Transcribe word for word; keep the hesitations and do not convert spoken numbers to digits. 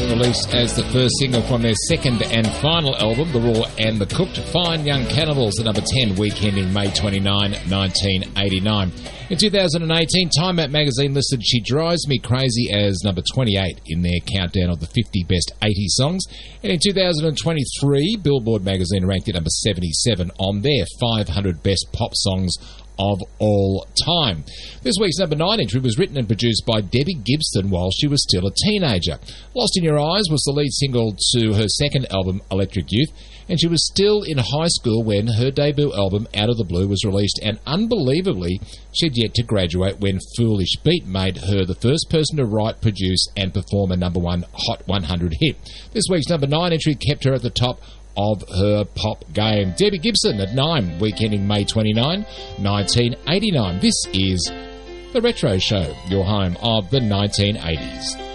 released as the first single from their second and final album, The Raw and the Cooked. Fine Young Cannibals at number ten, week ending May twenty-ninth, nineteen eighty-nine. In two thousand eighteen, Time Out magazine listed She Drives Me Crazy as number twenty-eight in their countdown of the fifty best eighties songs. And in two thousand twenty-three, Billboard magazine ranked it number seventy-seven on their five hundred best pop songs of all time. This week's number nine entry was written and produced by Debbie Gibson while she was still a teenager. Lost in Your Eyes was the lead single to her second album, Electric Youth, and she was still in high school when her debut album, Out of the Blue, was released, and unbelievably, she'd yet to graduate when Foolish Beat made her the first person to write, produce, and perform a number one Hot one hundred hit. This week's number nine entry kept her at the top of her pop game. Debbie Gibson at nine, week ending May twenty-ninth, nineteen eighty-nine. This is The Retro Show, your home of the nineteen eighties.